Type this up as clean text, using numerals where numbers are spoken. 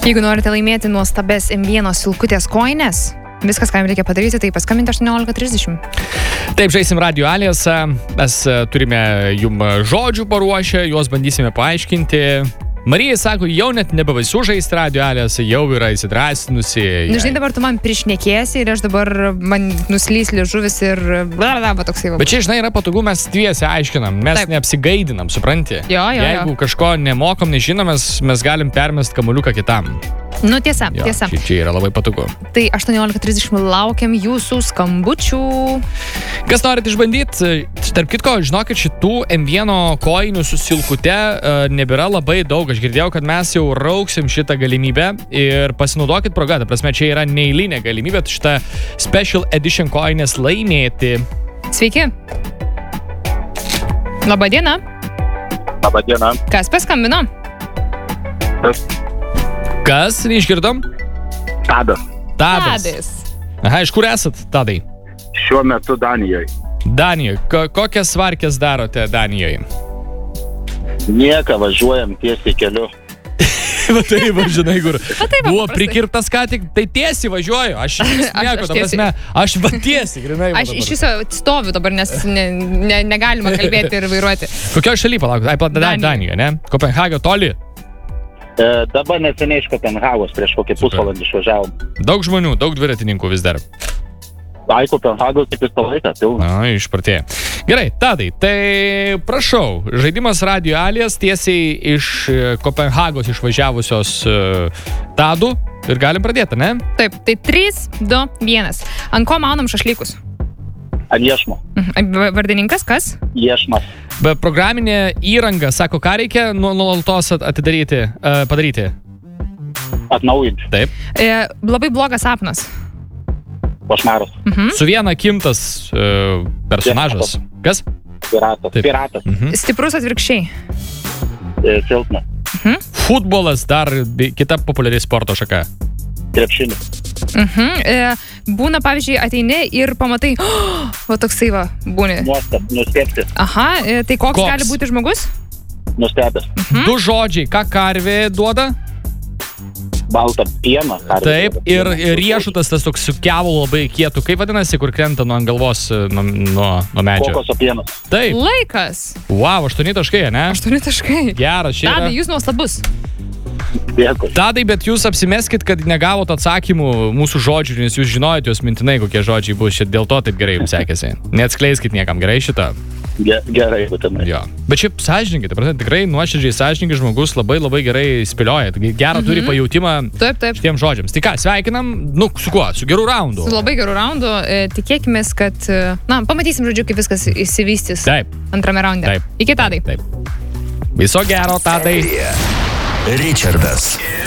Jeigu norite laimėti nuostabes M1 silkutės koinės, viskas, ką jums reikia padaryti, tai paskambinti 18:30. Taip, žaisim Radio Aliasą. Mes turime jums žodžių paruošę, juos bandysime paaiškinti. Marija sako, jau net nebevaisu žaisti Radio Aliasą, jau yra įsidrąsinusi. Žinai, dabar tu man priešnekėsi ir aš dabar man nuslys liežuvis ir toksai. Bet čia, žinai, yra patogu, mes dviese aiškinam, mes neapsigaidinam, supranti? Jo. Jeigu kažko nemokam, nežinom, mes galim permest kamuoliuką kitam. Nu, tiesa. Čia yra labai patogu. Tai 18:30 laukiam jūsų skambučių. Kas norit išbandyti? Tarp kitko, žinokit, šitų M1 koinių su silkute nebėra labai daug. Aš girdėjau, kad mes jau rauksim šitą galimybę ir pasinaudokit progą. Ta prasme, čia yra neeilinė galimybė šitą Special Edition koinės laimėti. Sveiki. Labadiena. Labadiena. Kas paskambino? Kas? Neišgirdom? Tadas. Aha, iš kur esat, Tadai? Šiuo metu Danijoje. Danijoje. Kokias svarkės darote Danijoje? Nieko, važiuojam tiesiai keliu. Va tai, žinai, kur buvo prikirptas ką tik, tai tiesiai važiuoju. Aš nieko, ta prasme, aš va tiesiai, grinai. Aš iš viso stoviu dabar, nes negalima kalbėti ir vairuoti. Kokio šaly palauk? Danijoje, ne? Kopenhaga toli? Dabar neseniai iš Kopenhagos, prieš kokį pusvalandį išvažiavom. Daug žmonių, daug dviratininkų vis dar. Kopenhagos tik visą laiką, pilna. Išpartėja. Gerai, Tadai, tai prašau, žaidimas Radio Alias tiesiai iš Kopenhagos išvažiavusios Tadų ir galim pradėti, ne? Taip, tai 3, 2, 1. Ant ko maunam šašlykus? Ant iešmo. Vardininkas kas? Iešmas. Bet programinė įranga, sako, ką reikia nuolatos padaryti? Atnaujinti. Taip. Labai blogas sapnas. Košmaras. Su viena kimtas personažas. Kas? Piratas. Stiprus atvirkščiai. Silpnas. Futbolas dar kita populiari sporto šaka. Krepšinis. Būna, pavyzdžiui, ateini ir pamatai, va toksai va, būni. Nustebti. Aha, tai koks gali būti žmogus? Nustebęs. 2 žodžiai, ką karvė duoda? Baltą pieną. Taip, ir riešutas tas toks su kevalu labai kietu. Kaip vadinasi, kur krenta nuo ant galvos, nuo medžio? Kokoso pienas. Taip. Laikas. Wow, 8 taškai, ne? 8 taškai. Geras, šiandien. Tadai, jūs nuostabus. Dėkui. Tadai, bet jūs apsimeskit, kad negavot atsakymų mūsų žodžių, nes jūs žinojot jos mintinai, kokie žodžiai bus. Dėl to taip gerai jums sekėsi. Neatskleiskit niekam, gerai šitą? Gerai, būtinai. Jo. Bet šiaip sąžininkai, tikrai nuoširdžiai sąžininkai žmogus labai gerai spėlioja. Gerą turi pajautimą šitiems žodžiams. Tai ką, sveikinam, su kuo? Su geru raundu. Su labai geru raundu. Tikėkimės, kad, pamatysim, žodžiu, kaip viskas įsivystys. Taip. Antrame raunde. Taip. Iki, Tadai. Taip. Viso gero, Tadai. Richardas.